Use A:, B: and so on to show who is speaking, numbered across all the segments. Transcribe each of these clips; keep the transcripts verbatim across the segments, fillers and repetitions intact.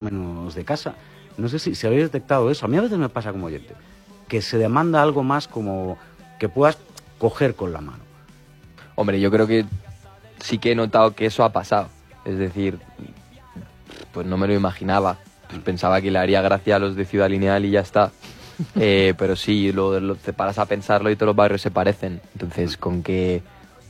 A: menos de casa. No sé si, si habéis detectado eso. A mí a veces me pasa como oyente, que se demanda algo más como que puedas coger con la mano.
B: Hombre, yo creo que sí que he notado que eso ha pasado. Es decir, pues no me lo imaginaba. Pues pensaba que le haría gracia a los de Ciudad Lineal y ya está. Eh, pero sí, lo, lo, te paras a pensarlo y todos los barrios se parecen. Entonces, con que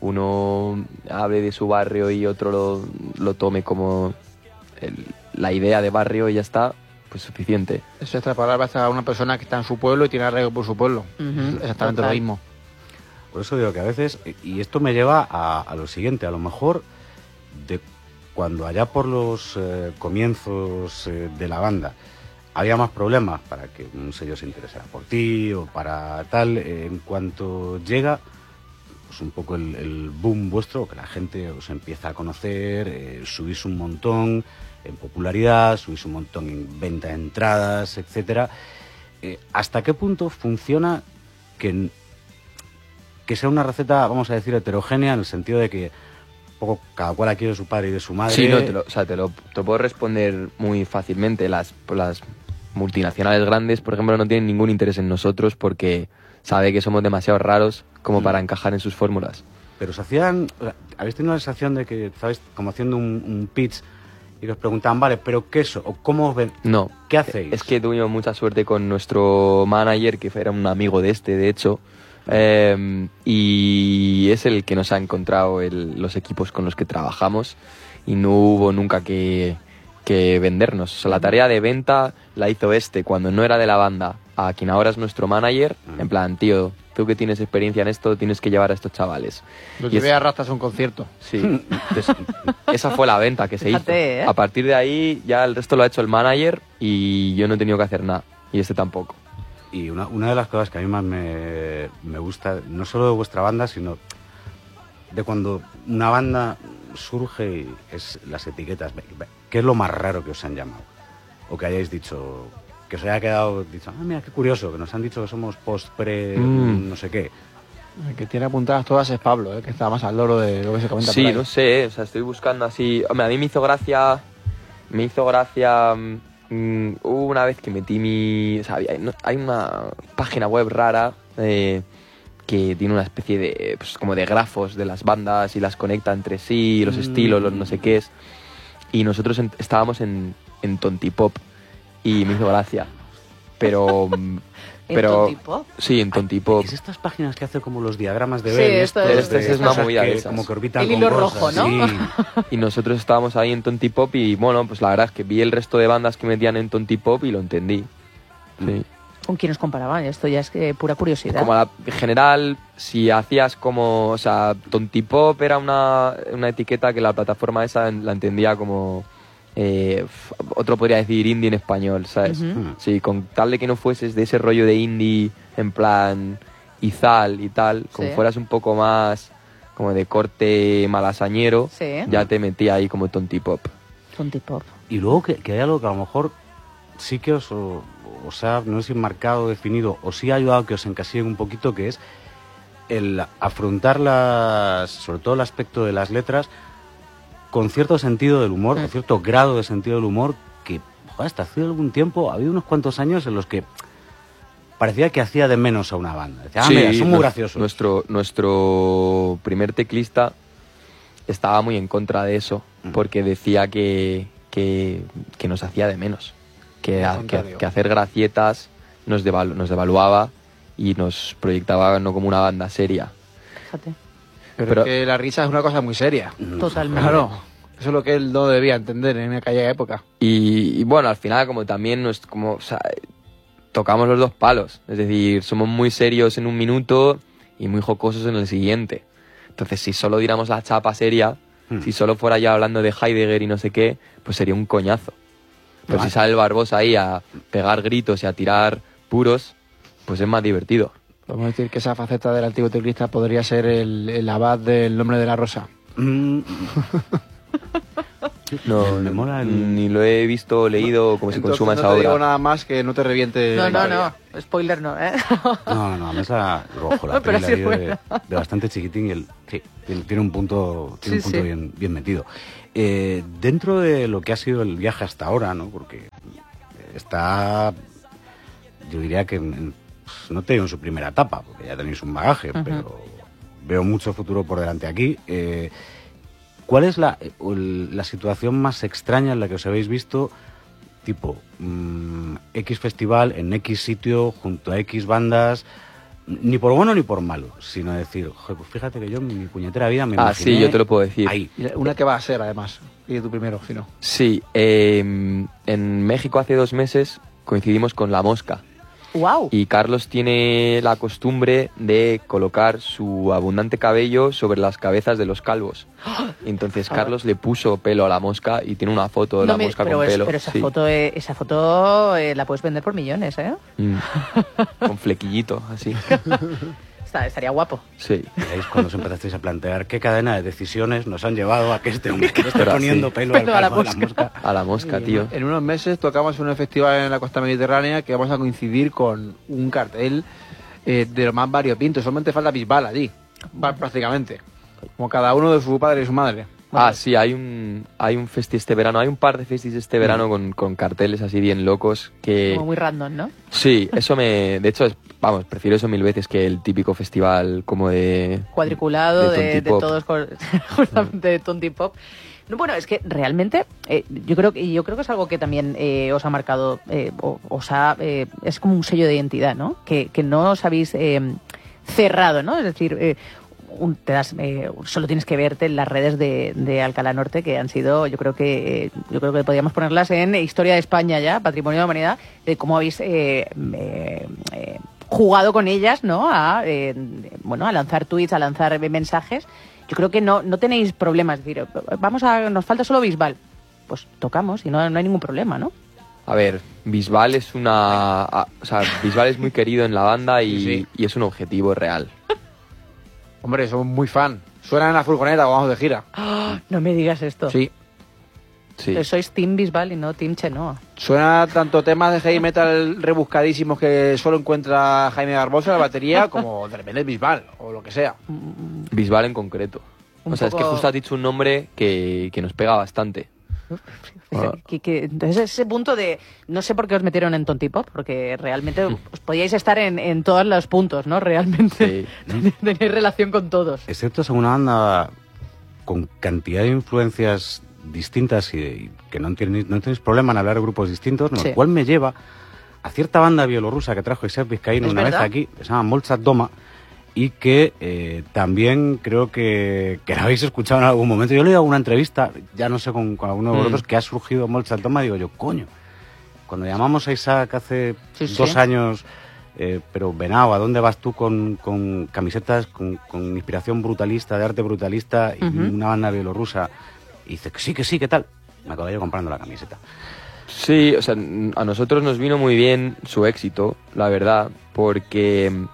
B: uno hable de su barrio y otro lo, lo tome como el, la idea de barrio y ya está, pues suficiente.
C: Es extrapolar hasta una persona que está en su pueblo y tiene arraigo por su pueblo. Uh-huh. Exactamente Total. Lo mismo.
A: Por eso digo que a veces, y esto me lleva a, a lo siguiente, a lo mejor de cuando allá por los eh, comienzos eh, de la banda había más problemas para que un sello se interesara por ti o para tal, eh, en cuanto llega pues un poco el, el boom vuestro, que la gente os empieza a conocer, eh, subís un montón en popularidad, subís un montón en venta de entradas, etcétera. Eh, ¿Hasta qué punto funciona que que sea una receta, vamos a decir, heterogénea, en el sentido de que un poco cada cual aquí de su padre y de su madre?
B: Sí, no, te lo, o sea, te lo, te lo puedo responder muy fácilmente. Las, las multinacionales grandes, por ejemplo, no tienen ningún interés en nosotros porque sabe que somos demasiado raros como mm. para encajar en sus fórmulas.
A: Pero se hacían, o sea, ¿habéis tenido la sensación de que estabais como haciendo un, un pitch y que os preguntaban, vale, pero qué eso, o cómo os ven?
B: No.
A: ¿Qué hacéis?
B: Es que tuvimos mucha suerte con nuestro manager, que era un amigo de este, de hecho, Eh, y es el que nos ha encontrado el, los equipos con los que trabajamos y no hubo nunca que, que vendernos. O sea, la tarea de venta la hizo este cuando no era de la banda, a quien ahora es nuestro manager, en plan, tío, tú que tienes experiencia en esto tienes que llevar a estos chavales.
C: Los llevé a rastas a un concierto.
B: Sí, entonces, esa fue la venta que se
D: Fíjate,
B: hizo.
D: ¿eh?
B: A partir de ahí ya el resto lo ha hecho el manager y yo no he tenido que hacer nada, y este tampoco.
A: Y una, una de las cosas que a mí más me, me gusta, no solo de vuestra banda, sino de cuando una banda surge, es las etiquetas. ¿Qué es lo más raro que os han llamado? O que hayáis dicho, que os haya quedado, dicho, ah, mira, qué curioso, que nos han dicho que somos post-pre, mm. no sé qué.
C: El que tiene apuntadas todas es Pablo, ¿eh? Que está más al loro de lo que se comenta
B: Sí,
C: por ahí.
B: no sé, o sea, estoy buscando así... Hombre, a mí me hizo gracia... Me hizo gracia... Mm, hubo una vez que metí mi... O sea, hay, no, hay una página web rara eh, que tiene una especie de... Pues como de grafos de las bandas y las conecta entre sí, los mm. estilos, los no sé qué es. Y nosotros en, estábamos en, en Tontipop y me hizo gracia. Pero... pero
D: ¿En Tontipop?
B: Sí, en Tontipop.
A: Es estas páginas que hace como los diagramas de
D: sí,
A: Ben.
D: Esto es,
B: este es, es una movida de esas.
A: Como que orbitan
D: el hilo
A: con
D: rojo,
A: cosas,
D: ¿no?
A: Sí.
B: Y nosotros estábamos ahí en Tontipop y bueno, pues la verdad es que vi el resto de bandas que metían en Tontipop y lo entendí. Sí.
D: ¿Con quién os comparaban? Esto ya es que pura curiosidad.
B: Como la, en general, si hacías como... O sea, Tontipop era una, una etiqueta que la plataforma esa la entendía como... Eh, otro podría decir indie en español, ¿sabes? Uh-huh. Sí, con tal de que no fueses de ese rollo de indie en plan Izal y tal, como sí. fueras un poco más como de corte malasañero, sí. ya te metía ahí como Tontipop.
D: Tontipop.
A: Y luego que, que hay algo que a lo mejor sí que os, o, o sea, no es marcado, definido, o sí ha ayudado a que os encasillen un poquito, que es el afrontar las, sobre todo el aspecto de las letras, con cierto sentido del humor, sí. con cierto grado de sentido del humor, que joder, hasta hace algún tiempo, ha habido unos cuantos años en los que parecía que hacía de menos a una banda. Decía, ah, sí, mira, son muy graciosos.
B: Nuestro, nuestro primer teclista estaba muy en contra de eso, uh-huh. porque decía que, que, que nos hacía de menos, que, a, que, que hacer gracietas nos, devalu, nos devaluaba y nos proyectaba no como una banda seria.
D: Fíjate.
C: Pero, Pero es que la risa es una cosa muy seria.
D: Totalmente.
C: Claro, eso es lo que él no debía entender en aquella época.
B: Y, y bueno, al final como también nos, como, o sea, tocamos los dos palos. Es decir, somos muy serios en un minuto y muy jocosos en el siguiente. Entonces, si solo diéramos la chapa seria, hmm. si solo fuera ya hablando de Heidegger y no sé qué, pues sería un coñazo. Pero vale. si sale el Barbosa ahí a pegar gritos y a tirar puros, pues es más divertido.
C: Podemos decir que esa faceta del antiguo teclista podría ser el, el abad del Nombre de la Rosa. Mm.
B: No, me mola el... ni lo he visto, leído, cómo se consuma esa obra.
C: No te digo nada más que no te reviente.
D: No, no, no, spoiler no, ¿eh?
A: No, no, no, a mí esa rojo, la peli sí de, de bastante chiquitín y el, sí, tiene, tiene un punto, tiene sí, un punto sí. bien, bien metido. Eh, dentro de lo que ha sido el viaje hasta ahora, ¿no? Porque está, yo diría que en- pues, no te digo en su primera etapa, porque ya tenéis un bagaje,
D: Ujú.
A: pero veo mucho futuro por delante aquí. Eh, ¿Cuál es la, el- la situación más extraña en la que os habéis visto? Tipo, mm, X festival en X sitio, junto a X bandas, ni por bueno ni por malo, sino decir, "Joder, pues fíjate que yo en mi puñetera vida me
B: Ah,
A: imaginé
B: sí, yo te lo puedo decir.
A: ahí".
C: Y una que va a ser, además. Y tú primero, si no.
B: Sí, eh, en México hace dos meses coincidimos con La Mosca.
D: ¡Wow!
B: Y Carlos tiene la costumbre de colocar su abundante cabello sobre las cabezas de los calvos. Entonces Carlos le puso pelo a La Mosca y tiene una foto de
D: No
B: La
D: me-
B: Mosca
D: pero
B: con
D: es-
B: pelo.
D: pero esa
B: sí.
D: foto, eh, esa foto eh, la puedes vender por millones, ¿eh?
B: Mm. Con flequillito, así.
D: Está- estaría guapo.
B: Sí.
A: Y ahí es cuando os empezasteis a plantear qué cadena de decisiones nos han llevado a que este hombre que le esté
B: Pero
A: poniendo
B: sí.
A: pelo,
D: Pelo a
A: al
D: la
A: calvo de la
D: mosca.
A: mosca.
B: A La Mosca, tío.
C: En unos meses tocamos en un festival en la costa mediterránea que vamos a coincidir con un cartel eh, de lo más variopinto. Solamente falta Bisbal allí, pa- prácticamente. Como cada uno de su padre y su madre.
B: Ah, sí, hay un, hay un festi este verano, hay un par de festis este verano con, con carteles así bien locos que...
D: Como muy random, ¿no?
B: Sí, eso me... De hecho, es, vamos, prefiero eso mil veces que el típico festival como de...
D: Cuadriculado
B: De
D: de, de
B: tontipop.
D: todos con, justamente de tontipop. No, bueno, es que realmente eh, yo creo que yo creo que es algo que también eh, os ha marcado, eh, o- os ha eh, es como un sello de identidad, ¿no? Que, que no os habéis eh, cerrado, ¿no? Es decir, eh, un- te das, eh, solo tienes que verte en las redes de, de Alcalá Norte, que han sido, yo creo que eh, yo creo que podríamos ponerlas en Historia de España ya, Patrimonio de la Humanidad, de cómo habéis eh, eh, eh, jugado con ellas, ¿no? A eh, bueno, a lanzar tweets, a lanzar eh, mensajes. Yo creo que no, no tenéis problemas. Es decir, vamos a, nos falta solo Bisbal. Pues tocamos y no, no hay ningún problema, ¿no?
B: A ver, Bisbal es una... a- o sea, Bisbal es muy querido en la banda y,
C: Sí, sí.
B: y es un objetivo real.
C: Hombre, somos muy fan. Suenan en la furgoneta cuando vamos de gira.
D: No me digas esto.
C: Sí.
B: Sí.
D: Que sois Team Bisbal y no Team Chenoa.
C: Suena tanto temas de heavy metal rebuscadísimos que solo encuentra Jaime Barbosa en la batería, como de repente Bisbal o lo que sea.
B: Bisbal en concreto.
D: Un
B: o sea, es que
D: poco-
B: justo has dicho un nombre que, que nos pega bastante. Ah.
D: Que, que- entonces ese punto de... No sé por qué os metieron en Tontipop, porque realmente os podíais estar en, en todos los puntos, ¿no? Realmente
B: Sí.
D: tenéis relación con todos.
A: Excepto es una banda con cantidad de influencias distintas y, y que no tenéis, no tenéis problema en hablar de grupos distintos, lo
D: Sí.
A: cual me lleva a cierta banda bielorrusa que trajo Isaac Vizcaíno
D: ¿Es
A: una
D: verdad?
A: vez aquí, que se llama Molchat Doma, y que eh, también creo que, que la habéis escuchado en algún momento. Yo le he oído una entrevista, ya no sé con, con alguno de
B: Mm.
A: vosotros, que ha surgido Molchat Doma, digo yo, coño, cuando llamamos a Isaac hace
D: Sí, sí.
A: dos años, eh, pero Venao, ¿a dónde vas tú con, con camisetas con, con inspiración brutalista, de arte brutalista, y
D: Ujú.
A: una banda bielorrusa? Y dice que sí, que sí, ¿qué tal? Me acabé yo comprando la camiseta.
B: Sí, o sea, n- a nosotros nos vino muy bien su éxito, la verdad, porque mm,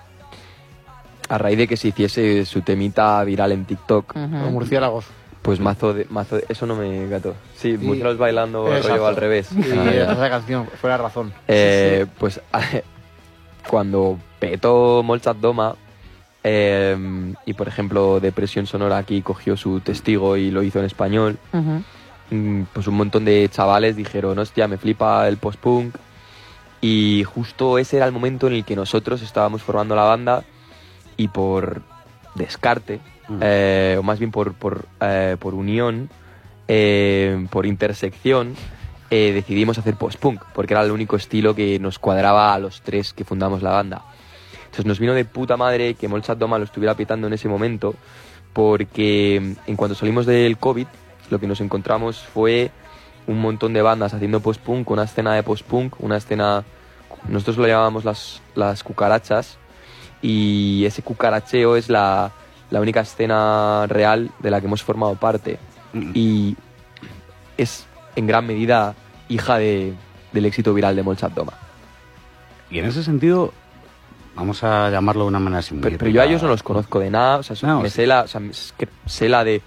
B: a raíz de que se hiciese su temita viral en TikTok,
D: Ujú.
C: Los murciélagos.
B: pues mazo de, mazo de- eso no me gato. Sí,
C: Sí.
B: murciélagos bailando
C: Exacto.
B: rollo al revés.
C: Y
B: Ah, ya.
C: esa canción fue la razón.
B: Eh, Pues cuando petó Molchat Doma eh, y por ejemplo Depresión Sonora aquí cogió su testigo y lo hizo en español,
D: Ujú.
B: mm, pues un montón de chavales dijeron, hostia, me flipa el post-punk. Y justo ese era el momento en el que nosotros estábamos formando la banda y por descarte,
A: Mm.
B: eh, o más bien por, por, eh, por unión, eh, por intersección, eh, decidimos hacer post-punk, porque era el único estilo que nos cuadraba a los tres que fundamos la banda. Entonces nos vino de puta madre que Molchat Doma lo estuviera pitando en ese momento, porque en cuanto salimos del COVID, lo que nos encontramos fue un montón de bandas haciendo post-punk, una escena de post-punk, una escena, nosotros lo llamábamos las, las cucarachas, y ese cucaracheo es la, la única escena real de la que hemos formado parte,
A: Mm.
B: y es en gran medida hija de, del éxito viral de Molchat Doma.
A: Y en ese sentido, vamos a llamarlo de una manera así muy
B: Pero, pero yo a ellos no
A: épica.
B: los conozco de nada, o sea,
A: No,
B: me
A: sí.
B: sé la, o sea, me- es que sé la de...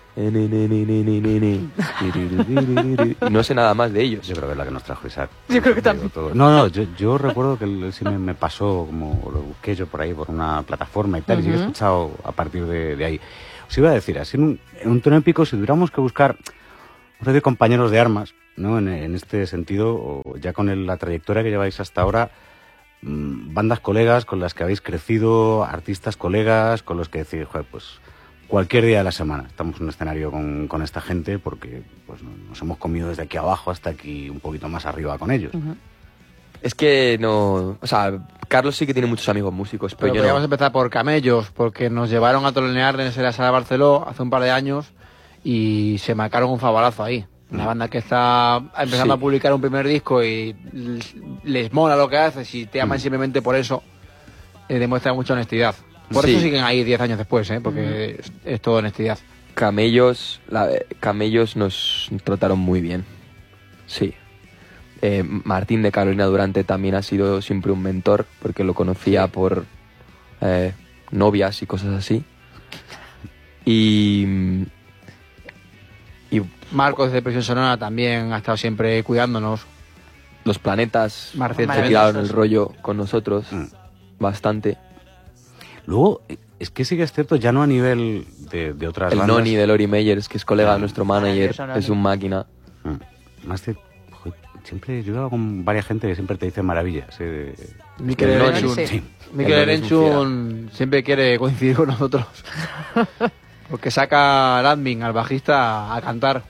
B: y no sé nada más de ellos.
A: Yo creo que es la que nos trajo Isaac.
D: Yo creo que también.
A: Todo. No, no, yo, yo recuerdo que él sí me, me pasó, como lo busqué yo por ahí, por una plataforma y tal, y sí que he
D: Ujú.
A: escuchado a partir de, de ahí. Os iba a decir, así en un, en un tono épico, si tuviéramos que buscar decir, compañeros de armas, ¿no? En, en este sentido, o ya con el, la trayectoria que lleváis hasta ahora, mmm, bandas colegas con las que habéis crecido, artistas colegas con los que decís, joder, pues cualquier día de la semana estamos en un escenario con, con esta gente porque pues nos hemos comido desde aquí abajo hasta aquí un poquito más arriba con ellos.
D: Uh-huh.
B: Es que no... O sea, Carlos sí que tiene muchos amigos músicos, pero,
C: Pero
B: yo
C: podríamos
B: no.
C: empezar por Camellos, porque nos llevaron a tolonear en la sala de Barceló hace un par de años y se marcaron un favarazo ahí. Una banda que está empezando
B: Sí.
C: a publicar un primer disco y les mola lo que haces y te aman
A: Mm.
C: simplemente por eso, eh, demuestra mucha honestidad. Por
B: Sí.
C: eso siguen ahí diez años después, ¿eh? Porque es, es todo honestidad.
B: Camellos, la, Camellos nos trataron muy bien. Sí. Eh, Martín de Carolina Durante también ha sido siempre un mentor, porque lo conocía por eh, novias y cosas así. Y... Y
C: Marcos de Presión Sonora también ha estado siempre cuidándonos.
B: los Planetas
C: Más
B: se
C: recientemente.
B: tiraron el rollo con nosotros
A: Mm.
B: bastante.
A: Luego, es que sí que es cierto, ya no a nivel de, de otras
B: El
A: bandas.
B: Noni de Lori Meyers, que es colega
A: Ah,
B: de nuestro manager,
D: eso, Noni.
B: es un máquina.
A: Mm. Más de... joder, siempre, yo he hablado con varias gente que siempre te dice maravillas. ¿eh? De-
C: Mikel
B: El Noni,
C: Erenchun,
D: sí.
A: Sí.
C: Mikel
B: El Noni es un
C: Erenchun siempre quiere coincidir con nosotros. Porque saca al admin, al bajista, a cantar.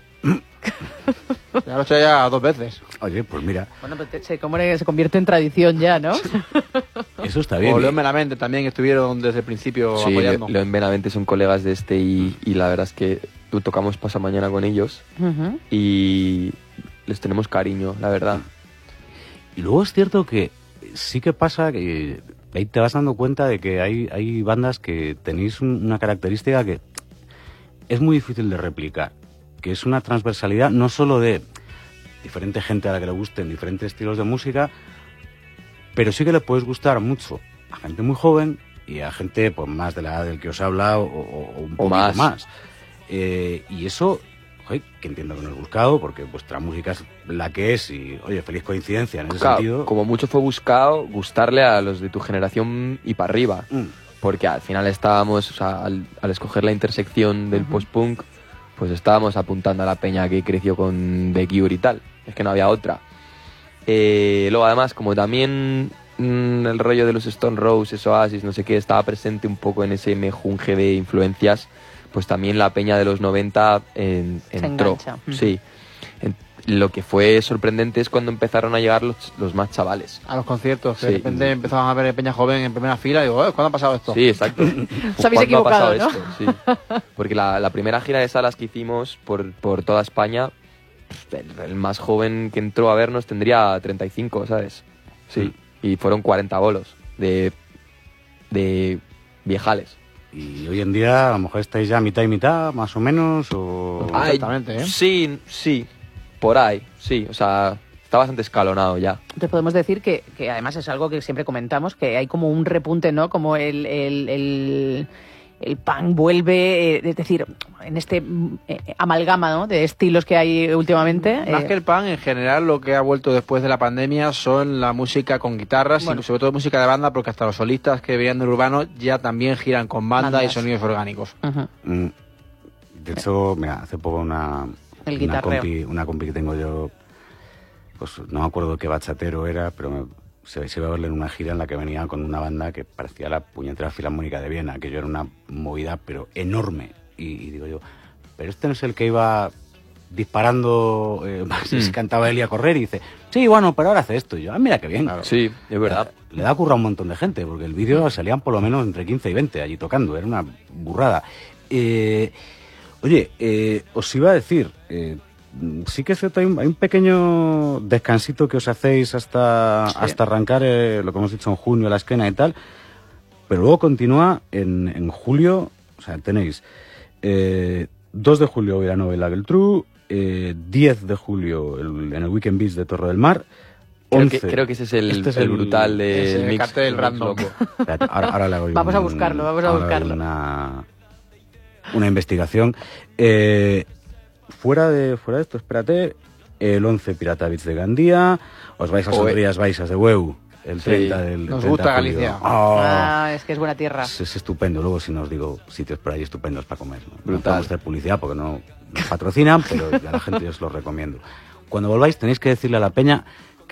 C: Ya lo he hecho ya dos veces.
A: Oye, pues mira,
D: Bueno, pues te- se, como que se convierte en tradición ya, ¿no?
A: eso está bien.
C: O
A: ¿eh?
C: León Meramente también estuvieron desde el principio
B: Sí,
C: apoyando.
B: León Benavente son colegas de este y, y la verdad es que tú tocamos pasamañana con ellos
D: Ujú.
B: y les tenemos cariño, la verdad.
A: Y luego es cierto que sí que pasa que ahí te vas dando cuenta de que hay, hay bandas que tenéis un- una característica que es muy difícil de replicar, que es una transversalidad no solo de diferente gente a la que le gusten diferentes estilos de música, pero sí que le puedes gustar mucho a gente muy joven y a gente pues más de la edad del que os habla o, o- o un poquito
B: más.
A: más. Eh, y eso, joder, que entiendo que no es buscado porque vuestra música es la que es y, oye, feliz coincidencia en ese
B: Claro,
A: sentido.
B: como mucho fue buscado gustarle a los de tu generación y para arriba,
A: Mm.
B: porque al final estábamos, o sea, al, al escoger la intersección del post-punk, pues estábamos apuntando a la peña que creció con The Cure y tal, es que no había otra. Eh, luego además, como también mm, el rollo de los Stone Roses, Oasis, no sé qué, estaba presente un poco en ese mejunje de influencias, pues también la peña de los noventa en-
D: Se
B: entró.
D: engancha. Ujú.
B: Sí. En- lo que fue sorprendente es cuando empezaron a llegar los, los más chavales.
C: A los conciertos, que
B: Sí.
C: de repente empezaban a ver Peña Joven en primera fila y digo, "Eh, ¿cuándo ha pasado esto?"
B: Sí, exacto.
D: Os habéis
B: ¿Cuándo ha pasado
D: equivocado,
B: esto? Sí. Porque la, la primera gira de salas que hicimos por, por toda España, el, el más joven que entró a vernos tendría treinta y cinco, ¿sabes? Sí. Y fueron cuarenta bolos de, de viejales.
A: Y hoy en día a lo mejor estáis ya mitad y mitad, más o menos, o...
C: Ah, Exactamente, ¿eh?
B: Sí, sí. Por ahí, sí. O sea, está bastante escalonado ya.
D: Entonces podemos decir que, que además es algo que siempre comentamos, que hay como un repunte, ¿no? Como el, el, el, el punk vuelve, eh, es decir, en este mm, eh, amalgama, ¿no? De estilos que hay últimamente.
C: Más
D: eh,
C: que el punk, en general lo que ha vuelto después de la pandemia son la música con guitarras
D: Bueno.
C: y sobre todo música de banda, porque hasta los solistas que venían del urbano ya también giran con banda
D: Bandas.
C: y sonidos orgánicos.
D: ujú.
A: Mm. De hecho, mira, hace poco una,
D: El
A: una,
D: guitarreo.
A: compi, una compi que tengo yo, pues no me acuerdo qué bachatero era, pero me- se, se iba a verle en una gira en la que venía con una banda que parecía la puñetera Filarmónica de Viena, que yo era una movida, pero enorme. Y, y digo yo, pero este no es el que iba disparando, eh, si
B: Mm.
A: cantaba él y a correr, y dice, sí, bueno, pero ahora hace esto. Y yo, ah, mira qué bien.
B: Sí, es verdad.
A: Le da curra a un montón de gente, porque el vídeo salían por lo menos entre quince y veinte allí tocando, era una burrada. Eh, oye, eh, os iba a decir, eh, sí que es cierto, hay un, hay un pequeño descansito que os hacéis hasta, hasta arrancar eh, lo que hemos dicho en junio, la esquena y tal, pero luego continúa en, en julio, o sea, tenéis eh, dos de julio Vilanova y la Geltrú, eh, diez de julio el- en el Weekend Beach de Torre del Mar.
B: Creo que,
A: once.
B: creo que ese es el,
A: Este es
B: el
A: el-
B: brutal de
C: ese
B: mix,
C: cartel
B: el mix
C: random.
B: loco.
A: Espérate, ahora, ahora le hago yo
D: Vamos a
A: un-
D: buscarlo, vamos a
A: ahora le hago
D: buscarlo.
A: Una, una investigación. Eh, fuera, de, fuera de esto, espérate, el once Pirata Beach de Gandía, os vais a
B: Oe.
A: Sonrías Baixas de Hueu, el
B: Sí.
A: treinta del
C: Nos
A: treinta
C: gusta
A: de julio.
C: Galicia.
A: Oh,
D: Ah, es que es buena tierra.
A: es, es estupendo. Luego si nos digo sitios por ahí estupendos para comer. ¿no?
B: Brutal.
A: No podemos hacer publicidad porque no nos patrocinan, pero a la gente os lo recomiendo. Cuando volváis tenéis que decirle a la peña